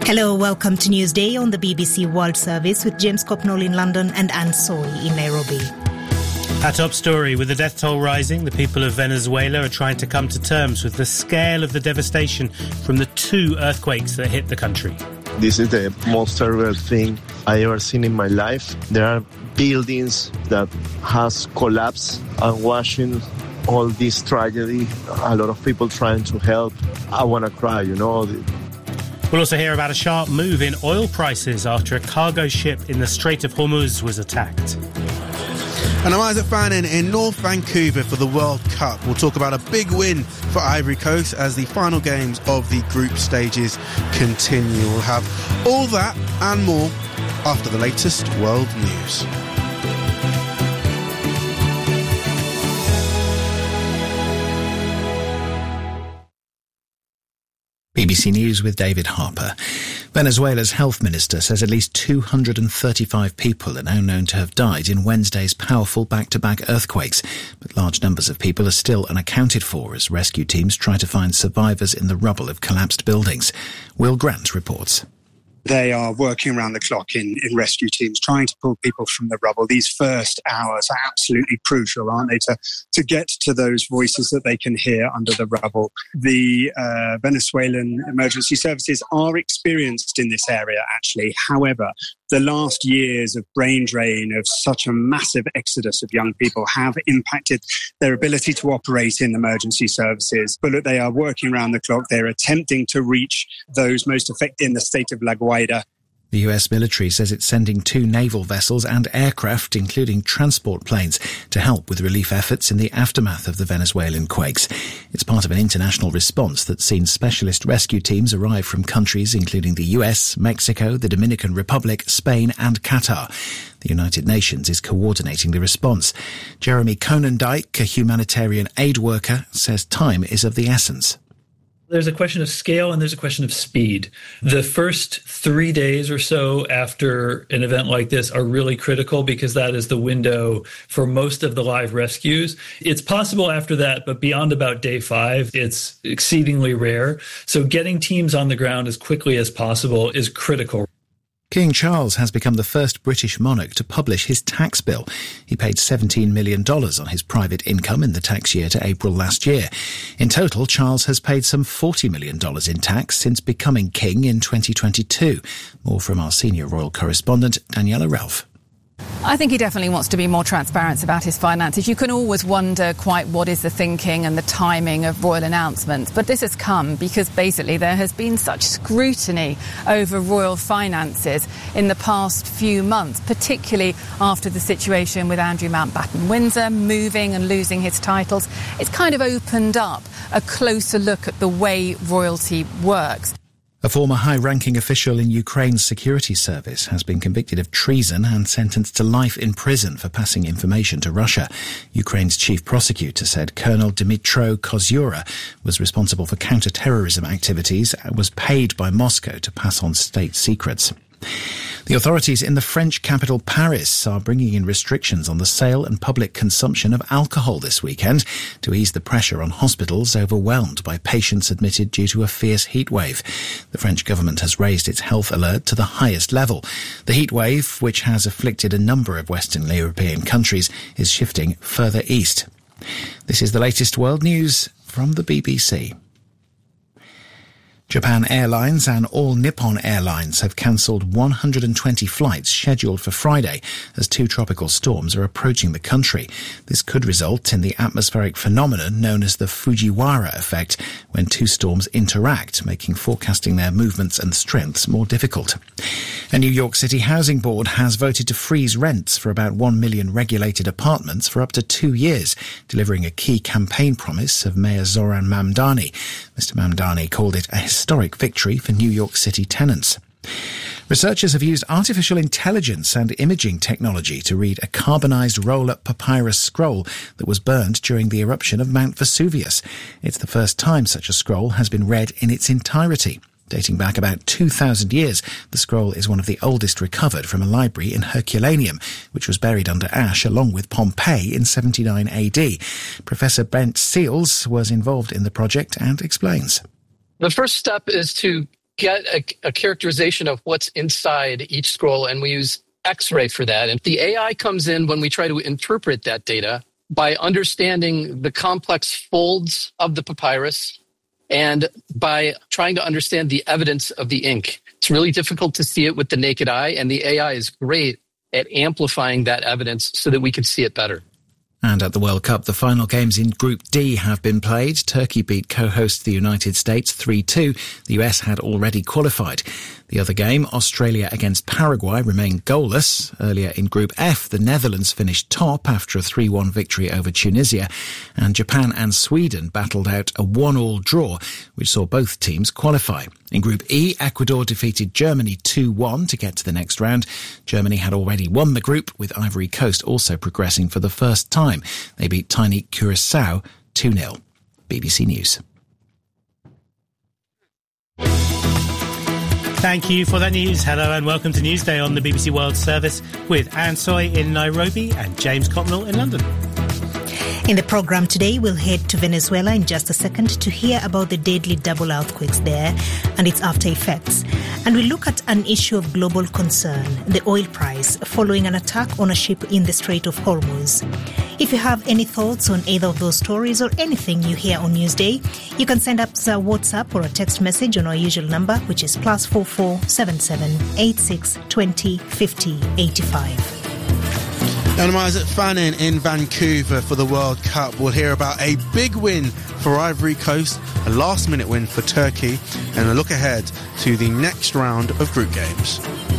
Hello, welcome to Newsday on the BBC World Service with James Copnall in London and Anne Soy in Nairobi. Our top story, with the death toll rising, the people of Venezuela are trying to come to terms with the scale of the devastation from the 2 earthquakes that hit the country. This is the most terrible thing I ever seen in my life. There are buildings that has collapsed and watching all this tragedy, a lot of people trying to help. I want to cry, We'll also hear about a sharp move in oil prices after a cargo ship in the Strait of Hormuz was attacked. And I'm Isaac Fannin in North Vancouver for the World Cup. We'll talk about a big win for Ivory Coast as the final games of the group stages continue. We'll have all that and more after the latest world news. BBC News with David Harper. Venezuela's health minister says at least 235 people are now known to have died in Wednesday's powerful back-to-back earthquakes, but large numbers of people are still unaccounted for as rescue teams try to find survivors in the rubble of collapsed buildings. Will Grant reports. They are working around the clock in rescue teams, trying to pull people from the rubble. These first hours are absolutely crucial, aren't they, to get to those voices that they can hear under the rubble. The Venezuelan emergency services are experienced in this area, actually. However, the last years of brain drain, of such a massive exodus of young people, have impacted their ability to operate in emergency services. But look, they are working around the clock. They're attempting to reach those most affected in the state of La Guaira. The US military says it's sending 2 naval vessels and aircraft, including transport planes, to help with relief efforts in the aftermath of the Venezuelan quakes. It's part of an international response that's seen specialist rescue teams arrive from countries including the US, Mexico, the Dominican Republic, Spain and Qatar. The United Nations is coordinating the response. Jeremy Conandike, a humanitarian aid worker, says time is of the essence. There's a question of scale and there's a question of speed. The first 3 days or so after an event like this are really critical because that is the window for most of the live rescues. It's possible after that, but beyond about day 5, it's exceedingly rare. So getting teams on the ground as quickly as possible is critical. King Charles has become the first British monarch to publish his tax bill. He paid $17 million on his private income in the tax year to April last year. In total, Charles has paid some $40 million in tax since becoming king in 2022. More from our senior royal correspondent, Daniela Ralph. I think he definitely wants to be more transparent about his finances. You can always wonder quite what is the thinking and the timing of royal announcements, but this has come because basically there has been such scrutiny over royal finances in the past few months, particularly after the situation with Andrew Mountbatten Windsor moving and losing his titles. It's kind of opened up a closer look at the way royalty works. A former high-ranking official in Ukraine's security service has been convicted of treason and sentenced to life in prison for passing information to Russia. Ukraine's chief prosecutor said Colonel Dmytro Kozyura was responsible for counter-terrorism activities and was paid by Moscow to pass on state secrets. The authorities in the French capital Paris are bringing in restrictions on the sale and public consumption of alcohol this weekend to ease the pressure on hospitals overwhelmed by patients admitted due to a fierce heatwave. The French government has raised its health alert to the highest level. The heatwave, which has afflicted a number of Western European countries, is shifting further east. This is the latest world news from the BBC. Japan Airlines and All Nippon Airlines have cancelled 120 flights scheduled for Friday as 2 tropical storms are approaching the country. This could result in the atmospheric phenomenon known as the Fujiwara effect, when 2 storms interact, making forecasting their movements and strengths more difficult. A New York City housing board has voted to freeze rents for about 1 million regulated apartments for up to 2 years, delivering a key campaign promise of Mayor Zoran Mamdani. Mr. Mamdani called it a historic victory for New York City tenants. Researchers have used artificial intelligence and imaging technology to read a carbonised roll-up papyrus scroll that was burned during the eruption of Mount Vesuvius. It's the first time such a scroll has been read in its entirety. Dating back about 2,000 years, the scroll is one of the oldest recovered from a library in Herculaneum, which was buried under ash along with Pompeii in 79 AD. Professor Brent Seals was involved in the project and explains. The first step is to get a characterization of what's inside each scroll, and we use X-ray for that. And the AI comes in when we try to interpret that data by understanding the complex folds of the papyrus and by trying to understand the evidence of the ink. It's really difficult to see it with the naked eye, and the AI is great at amplifying that evidence so that we can see it better. And at the World Cup, the final games in Group D have been played. Turkey beat co-host the United States 3-2. The US had already qualified. The other game, Australia against Paraguay, remained goalless. Earlier in Group F, the Netherlands finished top after a 3-1 victory over Tunisia. And Japan and Sweden battled out a 1-1 draw, which saw both teams qualify. In Group E, Ecuador defeated Germany 2-1 to get to the next round. Germany had already won the group, with Ivory Coast also progressing for the first time. They beat tiny Curaçao 2-0. BBC News. Thank you for that news. Hello and welcome to Newsday on the BBC World Service with Anne Soy in Nairobi and James Copnell in London. In the programme today, we'll head to Venezuela in just a second to hear about the deadly double earthquakes there and its after effects. And we'll look at an issue of global concern, the oil price, following an attack on a ship in the Strait of Hormuz. If you have any thoughts on either of those stories or anything you hear on Newsday, you can send us a WhatsApp or a text message on our usual number, which is +44 77 86 20 50 85. And I'm Isaac Fannin in Vancouver for the World Cup. We'll hear about a big win for Ivory Coast, a last-minute win for Turkey, and a look ahead to the next round of group games.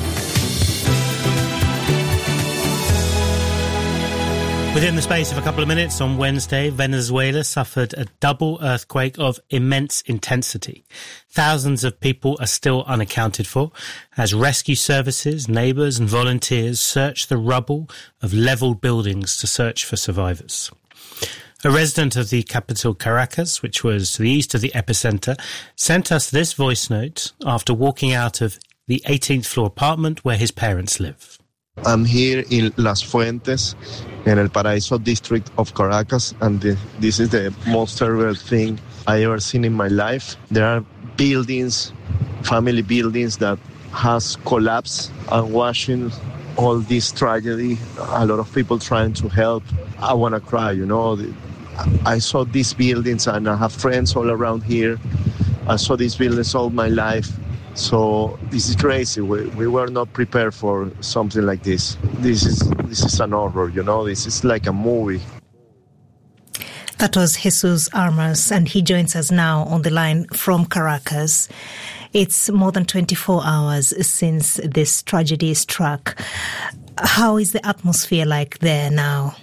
Within the space of a couple of minutes on Wednesday, Venezuela suffered a double earthquake of immense intensity. Thousands of people are still unaccounted for as rescue services, neighbours and volunteers search the rubble of levelled buildings to search for survivors. A resident of the capital Caracas, which was to the east of the epicentre, sent us this voice note after walking out of the 18th floor apartment where his parents live. I'm here in Las Fuentes, in El Paraíso district of Caracas, and this is the most terrible thing I ever seen in my life. There are buildings, family buildings that has collapsed, and watching all this tragedy, a lot of people trying to help. I want to cry, you know. I saw these buildings and I have friends all around here. I saw these buildings all my life. So this is crazy. We were not prepared for something like this. This is an horror, you know. This is like a movie. That was Jesus Armas, and he joins us now on the line from Caracas. It's more than 24 hours since this tragedy struck. How is the atmosphere like there now?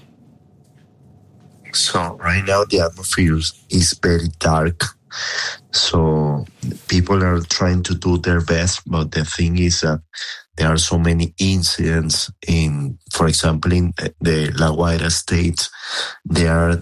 So right now the atmosphere is very dark. So people are trying to do their best, but the thing is that there are so many incidents for example, in the La Guaira state, there are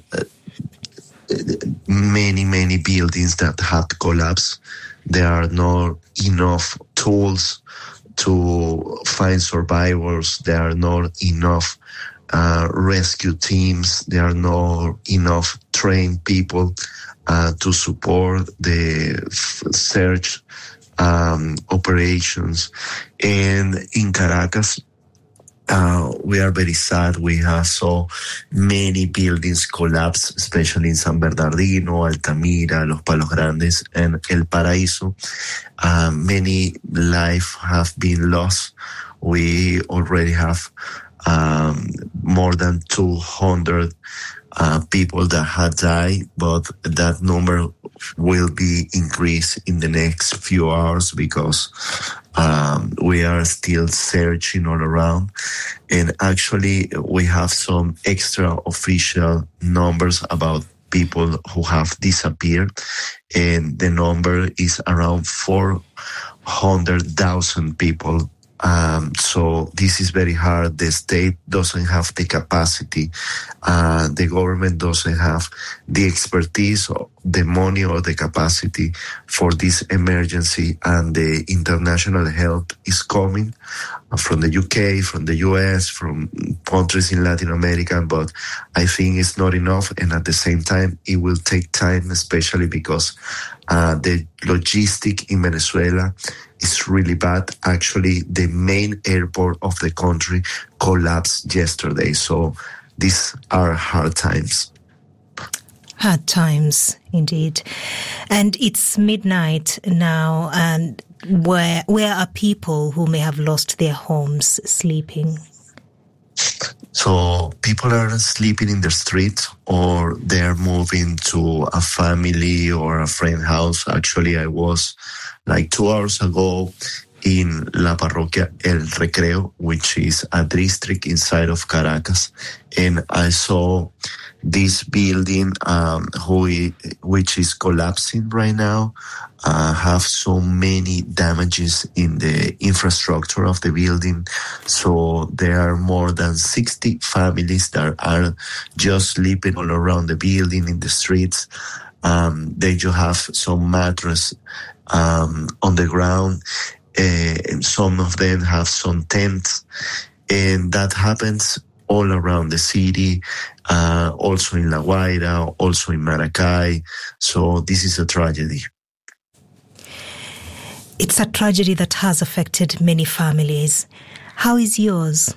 many buildings that had collapsed. There are not enough tools to find survivors. There are not enough rescue teams. There are not enough trained people to support the search operations. And in Caracas, we are very sad. We have so many buildings collapse, especially in San Bernardino, Altamira, Los Palos Grandes, and El Paraíso. Many lives have been lost. We already have more than 200 people that had died, but that number will be increased in the next few hours because we are still searching all around. And actually, we have some extra official numbers about people who have disappeared, and the number is around 400,000 people. So this is very hard. The state doesn't have the capacity. The government doesn't have the expertise, or the money, or the capacity for this emergency. And the international help is coming from the UK, from the US, from countries in Latin America. But I think it's not enough. And at the same time, it will take time, especially because The logistic in Venezuela is really bad. Actually, the main airport of the country collapsed yesterday. So these are hard times. Hard times, indeed. And it's midnight now, and where are people who may have lost their homes sleeping? So people are sleeping in the street, or they're moving to a family or a friend house. Actually, I was like 2 hours ago in La Parroquia El Recreo, which is a district inside of Caracas, and I saw this building which is collapsing right now, have so many damages in the infrastructure of the building. So there are more than 60 families that are just sleeping all around the building in the streets. They just have some mattress on the ground. And some of them have some tents, and that happens all around the city, also in La Guaira, also in Maracay. So this is a tragedy. It's a tragedy that has affected many families. How is yours?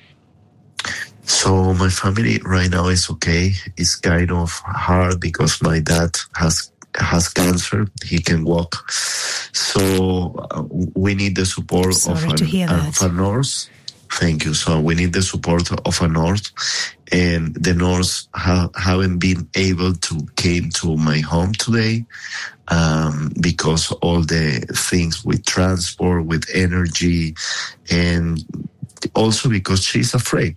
So my family right now is okay. It's kind of hard because my dad has cancer. He can walk. So we need the support of a nurse. Thank you. So we need the support of a nurse, and the nurse haven't been able to came to my home today because all the things with transport, with energy, and also because she's afraid,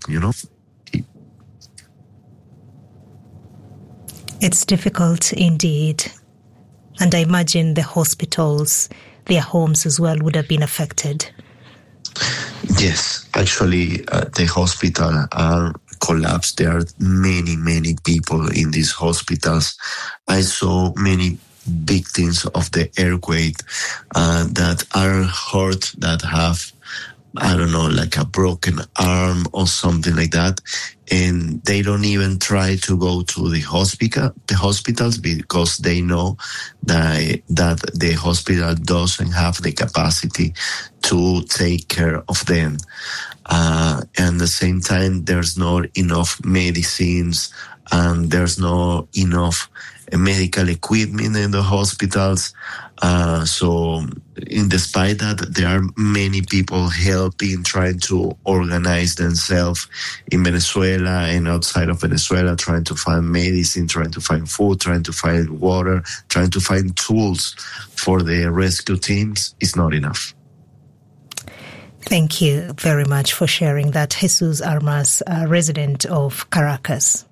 It's difficult indeed. And I imagine the hospitals, their homes as well, would have been affected. Yes, actually, the hospital are collapsed. There are many, many people in these hospitals. I saw many victims of the earthquake that are hurt, that have, I don't know, like a broken arm or something like that. And they don't even try to go to the hospitals because they know that the hospital doesn't have the capacity to take care of them. And at the same time, there's not enough medicines and there's not enough medical equipment in the hospitals. So despite that, there are many people helping, trying to organize themselves in Venezuela and outside of Venezuela, trying to find medicine, trying to find food, trying to find water, trying to find tools for the rescue teams. It's not enough. Thank you very much for sharing that. Jesus Armas, a resident of Caracas.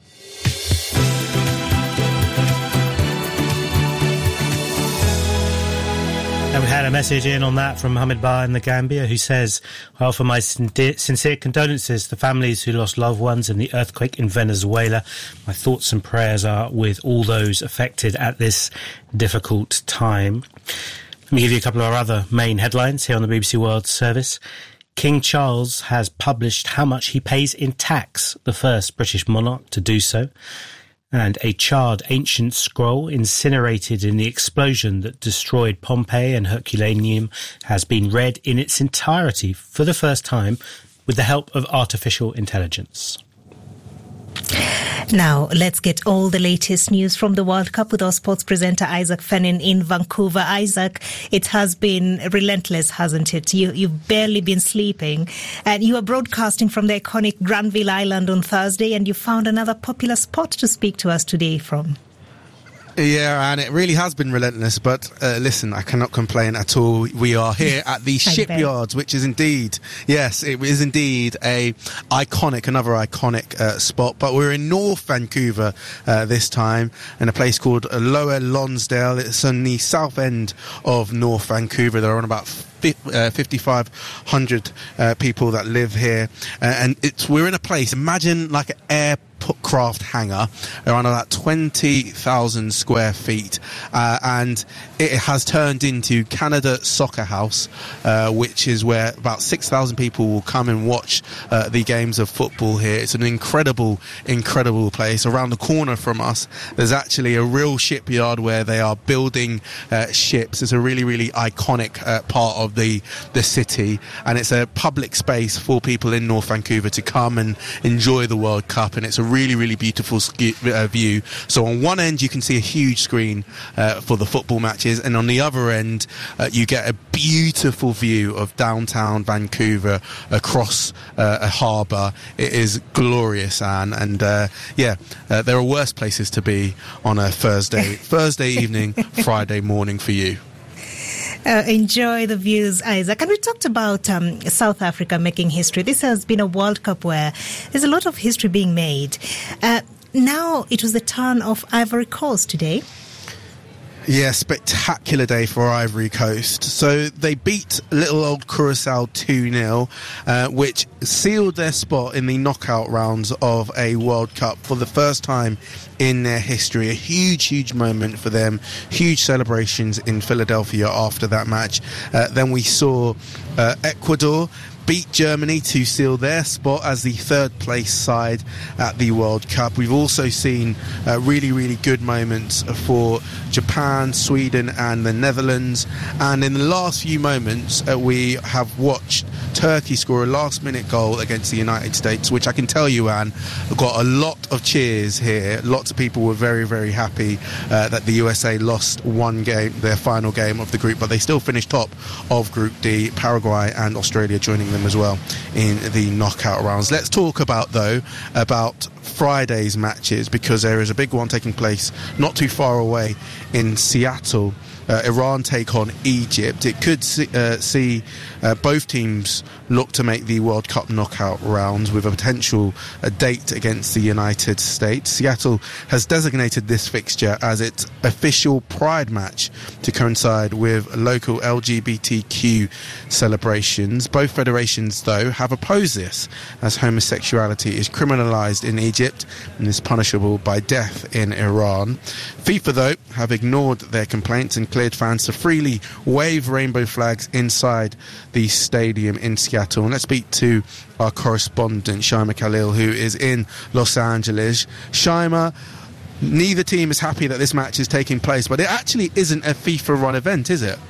And we had a message in on that from Mohammed Ba in the Gambia, who says, I offer my sincere condolences to families who lost loved ones in the earthquake in Venezuela. My thoughts and prayers are with all those affected at this difficult time. Let me give you a couple of our other main headlines here on the BBC World Service. King Charles has published how much he pays in tax, the first British monarch to do so. And a charred ancient scroll incinerated in the explosion that destroyed Pompeii and Herculaneum has been read in its entirety for the first time with the help of artificial intelligence. Now, let's get all the latest news from the World Cup with our sports presenter Isaac Fennin in Vancouver. Isaac, it has been relentless, hasn't it? You've barely been sleeping. And you are broadcasting from the iconic Granville Island on Thursday, and you found another popular spot to speak to us today from. Yeah, and it really has been relentless, but listen, I cannot complain at all. We are here at the Shipyards, which is indeed, yes, it is indeed another iconic spot, but we're in North Vancouver this time, in a place called Lower Lonsdale. It's on the south end of North Vancouver. There are about 5,500 people that live here, and we're in a place, imagine like an airport aircraft hangar around about 20,000 square feet, and it has turned into Canada Soccer House, which is where about 6,000 people will come and watch the games of football here. It's an incredible place. Around the corner from us, there's actually a real shipyard where they are building ships. It's a really iconic part of the city, and it's a public space for people in North Vancouver to come and enjoy the World Cup, and it's a really beautiful view. So on one end you can see a huge screen for the football matches, and on the other end you get a beautiful view of downtown Vancouver across a harbour. It is glorious, Anne, and there are worse places to be on a Thursday evening, Friday morning for you. Enjoy the views, Isaac. And we talked about South Africa making history. This has been a World Cup where there's a lot of history being made. Now it was the turn of Ivory Coast today. Yeah, spectacular day for Ivory Coast. So they beat little old Curacao 2-0, which sealed their spot in the knockout rounds of a World Cup for the first time in their history. A huge moment for them. Huge celebrations in Philadelphia after that match. Then we saw Ecuador beat Germany to seal their spot as the third place side at the World Cup. We've also seen really good moments for Japan, Sweden and the Netherlands, and in the last few moments we have watched Turkey score a last minute goal against the United States, which I can tell you, Anne, got a lot of cheers here. Lots of people were very happy that the USA lost one game, their final game of the group, but they still finished top of Group D. Paraguay and Australia joining them as well in the knockout rounds. Let's talk about Friday's matches, because there is a big one taking place not too far away in Seattle. Iran take on Egypt. It could see both teams look to make the World Cup knockout rounds with a potential date against the United States. Seattle has designated this fixture as its official Pride match to coincide with local LGBTQ celebrations. Both federations, though, have opposed this, as homosexuality is criminalised in Egypt and is punishable by death in Iran. FIFA, though, have ignored their complaints and cleared fans to freely wave rainbow flags inside the stadium in Seattle. And let's speak to our correspondent, Shaima Khalil, who is in Los Angeles. Shaima, neither team is happy that this match is taking place, but it actually isn't a FIFA-run event, is it?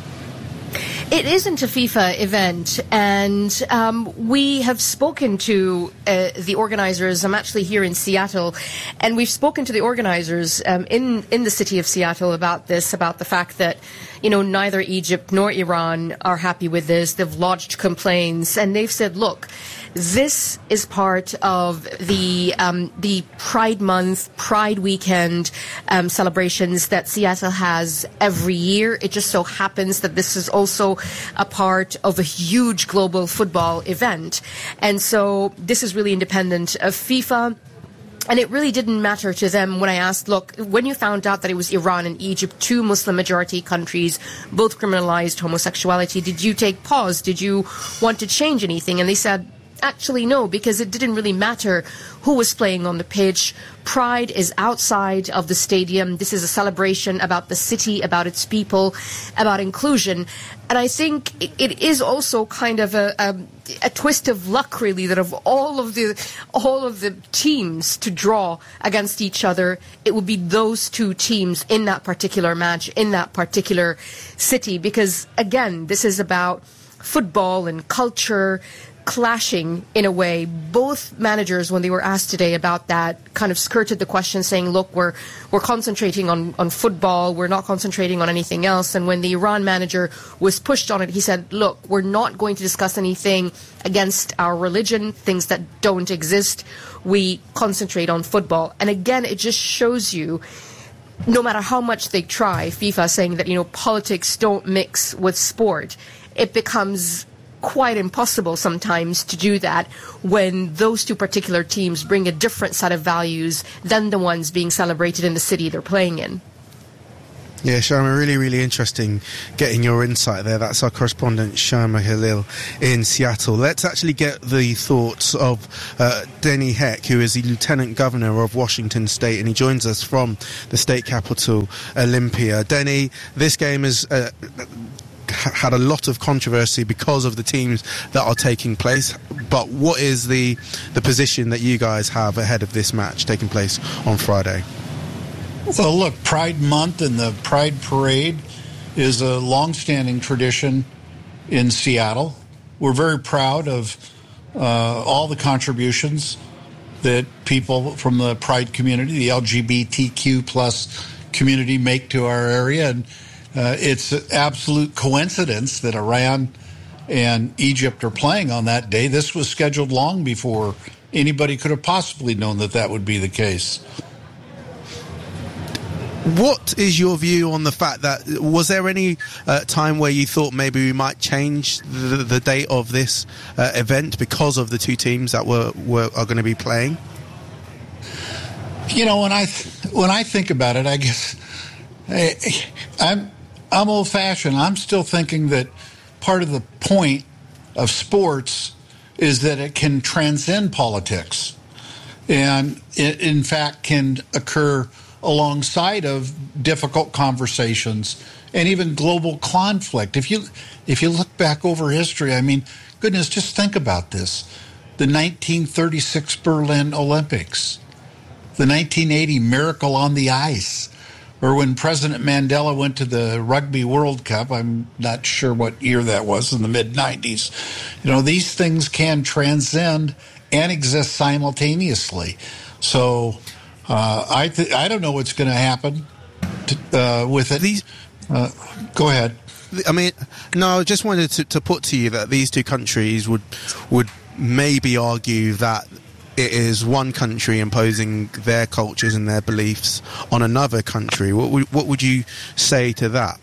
It isn't a FIFA event, and we have spoken to the organizers. I'm actually here in Seattle, and we've spoken to the organizers in the city of Seattle about this, about the fact that, you know, neither Egypt nor Iran are happy with this. They've lodged complaints, and they've said, look, this is part of the Pride Month, Pride Weekend celebrations that Seattle has every year. It just so happens that this is also a part of a huge global football event. And so this is really independent of FIFA. And it really didn't matter to them when I asked, look, when you found out that it was Iran and Egypt, two Muslim-majority countries, both criminalized homosexuality, did you take pause? Did you want to change anything? And they said, actually, no, because it didn't really matter who was playing on the pitch. Pride is outside of the stadium. This is a celebration about the city, about its people, about inclusion. And I think it is also kind of a twist of luck, really, that of all of the teams to draw against each other, it would be those two teams in that particular match, in that particular city. Because, again, this is about football and culture clashing in a way. Both managers, when they were asked today about that, kind of skirted the question, saying, look, we're concentrating on football, we're not concentrating on anything else. And when the Iran manager was pushed on it, he said, look, we're not going to discuss anything against our religion, things that don't exist. We concentrate on football. And again, it just shows you, no matter how much they try, FIFA saying that, you know, politics don't mix with sport, it becomes quite impossible sometimes to do that when those two particular teams bring a different set of values than the ones being celebrated in the city they're playing in. Yeah, Sharma, really, really interesting getting your insight there. That's our correspondent, Sharma Halil, in Seattle. Let's actually get the thoughts of Denny Heck, who is the Lieutenant Governor of Washington State, and he joins us from the state capital, Olympia. Denny, this game has had a lot of controversy because of the teams that are taking place, but what is the position that you guys have ahead of this match taking place on Friday? Well, look, Pride Month and the Pride Parade is a long-standing tradition in Seattle. We're very proud of all the contributions that people from the Pride community, the LGBTQ plus community, make to our area. And it's an absolute coincidence that Iran and Egypt are playing on that day. This was scheduled long before anybody could have possibly known that that would be the case. What is your view on the fact that, was there any time where you thought maybe we might change the date of this event because of the two teams that are going to be playing? You know, when I think about it, I guess I'm old-fashioned. I'm still thinking that part of the point of sports is that it can transcend politics, and it, in fact, can occur alongside of difficult conversations and even global conflict. If you look back over history, I mean, goodness, just think about this. The 1936 Berlin Olympics, the 1980 Miracle on the Ice, or when President Mandela went to the Rugby World Cup, I'm not sure what year that was, in the mid-90s. You know, these things can transcend and exist simultaneously. So I don't know what's going to happen with it. Go ahead. I mean, no, I just wanted to put to you that these two countries would maybe argue that it is one country imposing their cultures and their beliefs on another country. What would you say to that?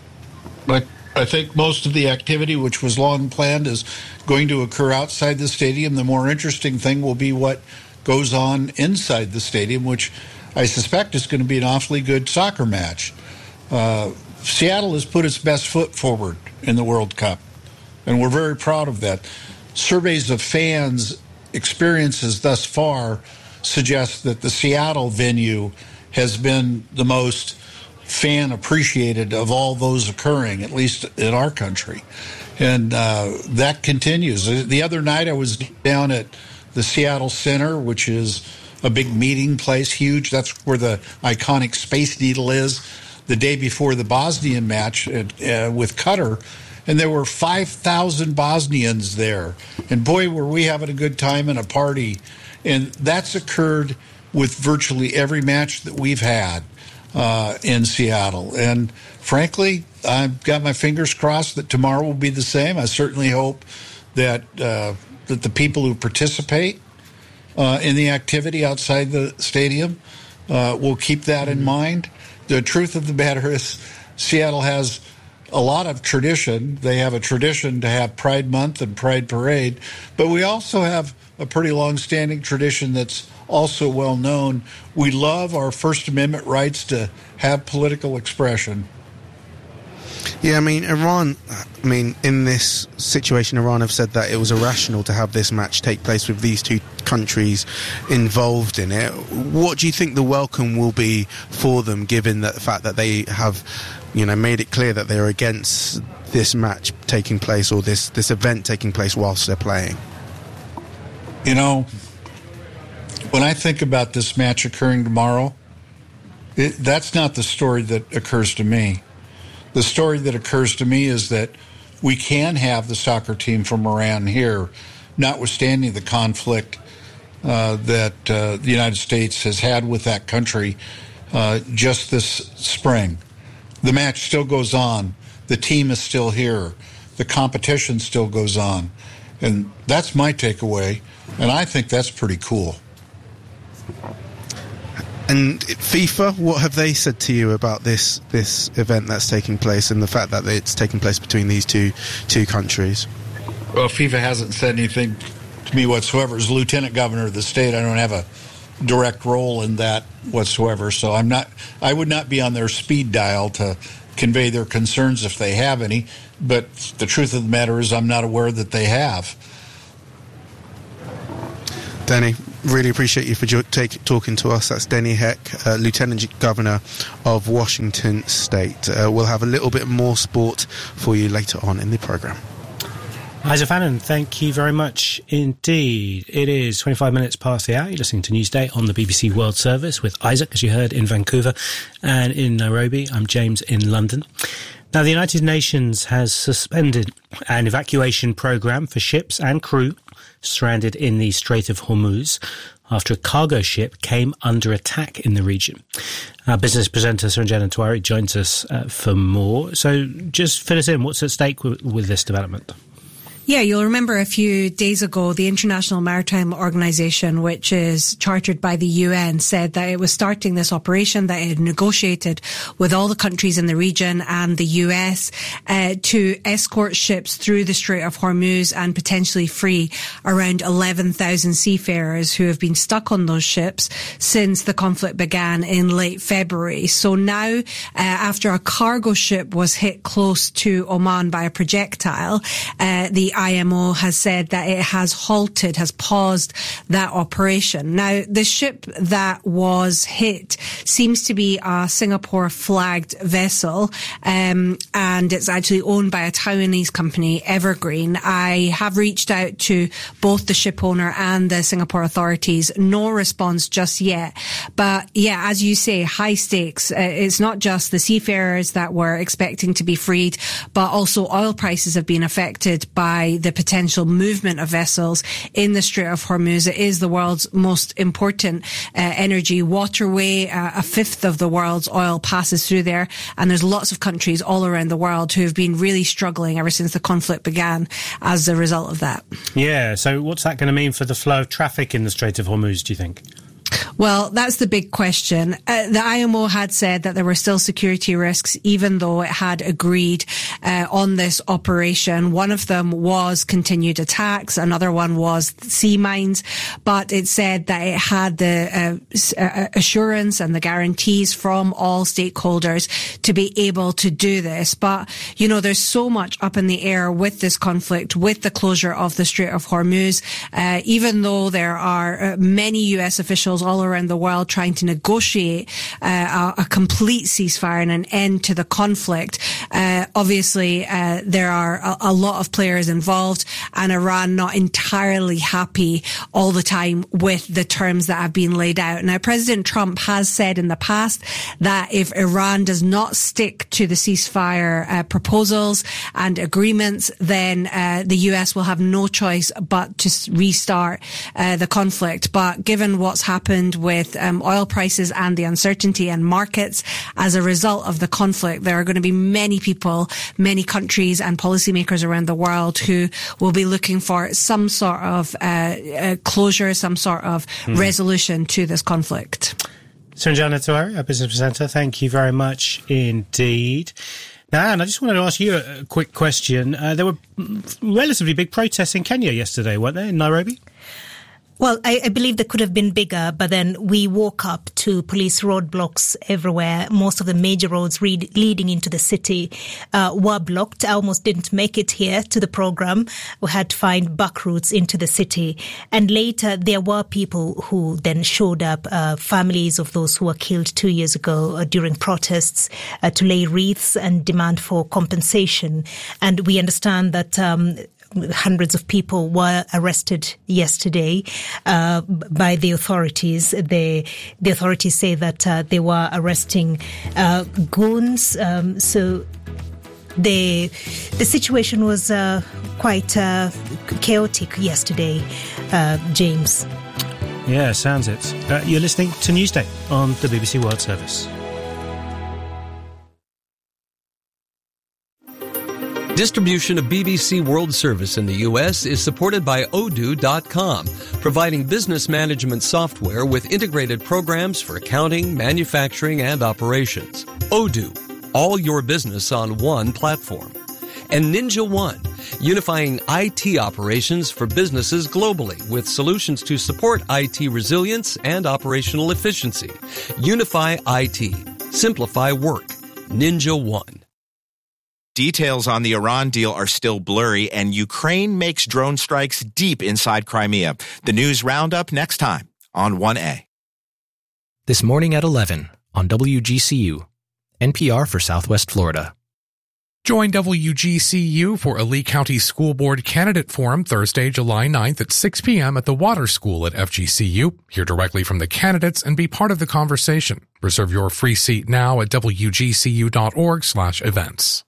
I think most of the activity, which was long planned, is going to occur outside the stadium. The more interesting thing will be what goes on inside the stadium, which I suspect is going to be an awfully good soccer match. Seattle has put its best foot forward in the World Cup, and we're very proud of that. Surveys of fans' experiences thus far suggest that the Seattle venue has been the most fan appreciated of all those occurring, at least in our country. And that continues. The other night I was down at the Seattle Center, which is a big meeting place, huge. That's where the iconic Space Needle is, the day before the Bosnian match with Qatar. And there were 5,000 Bosnians there. And boy, were we having a good time and a party. And that's occurred with virtually every match that we've had in Seattle. And frankly, I've got my fingers crossed that tomorrow will be the same. I certainly hope that that the people who participate in the activity outside the stadium will keep that in mind. The truth of the matter is Seattle has a lot of tradition. They have a tradition to have Pride Month and Pride Parade, but we also have a pretty long-standing tradition that's also well known. We love our First Amendment rights to have political expression. Yeah, I mean, in this situation, Iran have said that it was irrational to have this match take place with these two countries involved in it. What do you think the welcome will be for them, given the fact that they have, made it clear that they're against this match taking place, or this event taking place whilst they're playing? When I think about this match occurring tomorrow, that's not the story that occurs to me. The story that occurs to me is that we can have the soccer team from Iran here, notwithstanding the conflict that the United States has had with that country just this spring. The match still goes on. The team is still here. The competition still goes on. And that's my takeaway, and I think that's pretty cool. And FIFA, what have they said to you about this event that's taking place and the fact that it's taking place between these two countries? Well, FIFA hasn't said anything to me whatsoever. As lieutenant governor of the state, I don't have direct role in that whatsoever. So I would not be on their speed dial to convey their concerns if they have any. But the truth of the matter is I'm not aware that they have. Denny, really appreciate you for talking to us. That's Denny Heck, Lieutenant Governor of Washington State. We'll have a little bit more sport for you later on in the programme. Isaac Fannin, thank you very much indeed. It is 25 minutes past the hour. You're listening to Newsday on the BBC World Service with Isaac, as you heard, in Vancouver and in Nairobi. I'm James in London. Now, the United Nations has suspended an evacuation programme for ships and crew stranded in the Strait of Hormuz after a cargo ship came under attack in the region. Our business presenter, Saranjana Tewari, joins us for more. So just fill us in. What's at stake with this development? Yeah, you'll remember a few days ago, the International Maritime Organization, which is chartered by the UN, said that it was starting this operation, that it had negotiated with all the countries in the region and the US to escort ships through the Strait of Hormuz and potentially free around 11,000 seafarers who have been stuck on those ships since the conflict began in late February. So now, after a cargo ship was hit close to Oman by a projectile, the IMO has said that it has paused that operation. Now, the ship that was hit seems to be a Singapore-flagged vessel, and it's actually owned by a Taiwanese company, Evergreen. I have reached out to both the ship owner and the Singapore authorities. No response just yet. But yeah, as you say, high stakes. It's not just the seafarers that were expecting to be freed, but also oil prices have been affected by the potential movement of vessels in the Strait of Hormuz. It is the world's most important energy waterway. A fifth of the world's oil passes through there, and there's lots of countries all around the world who have been really struggling ever since the conflict began as a result of that. Yeah, so what's that going to mean for the flow of traffic in the Strait of Hormuz, do you think? Well, that's the big question. The IMO had said that there were still security risks, even though it had agreed on this operation. One of them was continued attacks. Another one was sea mines. But it said that it had the assurance and the guarantees from all stakeholders to be able to do this. But, you know, there's so much up in the air with this conflict, with the closure of the Strait of Hormuz. Even though there are many US officials all around the world trying to negotiate a complete ceasefire and an end to the conflict. Obviously, there are a lot of players involved, and Iran not entirely happy all the time with the terms that have been laid out. Now, President Trump has said in the past that if Iran does not stick to the ceasefire proposals and agreements, then the US will have no choice but to restart the conflict. But given what's happened with oil prices and the uncertainty and markets as a result of the conflict, there are going to be many people, many countries and policymakers around the world who will be looking for some sort of closure, some sort of resolution to this conflict. Saranjana Tewari, our business presenter, thank you very much indeed. Now, Anne, I just wanted to ask you a quick question. There were relatively big protests in Kenya yesterday, weren't there, in Nairobi? Well, I believe they could have been bigger, but then we woke up to police roadblocks everywhere. Most of the major roads leading into the city were blocked. I almost didn't make it here to the program. We had to find back routes into the city. And later, there were people who then showed up, families of those who were killed 2 years ago during protests, to lay wreaths and demand for compensation. And we understand that hundreds of people were arrested yesterday by the authorities. The authorities say that they were arresting goons. So the situation was quite chaotic yesterday, James. Yeah, sounds it. You're listening to Newsday on the BBC World Service. Distribution of BBC World Service in the U.S. is supported by Odoo.com, providing business management software with integrated programs for accounting, manufacturing, and operations. Odoo, all your business on one platform. And Ninja One, unifying IT operations for businesses globally with solutions to support IT resilience and operational efficiency. Unify IT. Simplify work. Ninja One. Details on the Iran deal are still blurry, and Ukraine makes drone strikes deep inside Crimea. The news roundup next time on 1A. This morning at 11 on WGCU, NPR for Southwest Florida. Join WGCU for a Lee County School Board Candidate Forum Thursday, July 9th at 6 p.m. at the Water School at FGCU. Hear directly from the candidates and be part of the conversation. Reserve your free seat now at wgcu.org/events.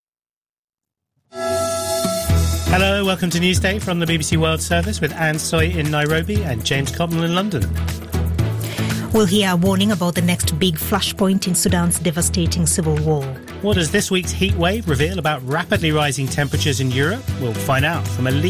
Hello, welcome to Newsday from the BBC World Service with Anne Soy in Nairobi and James Cotton in London. We'll hear a warning about the next big flashpoint in Sudan's devastating civil war. What does this week's heat wave reveal about rapidly rising temperatures in Europe? We'll find out from a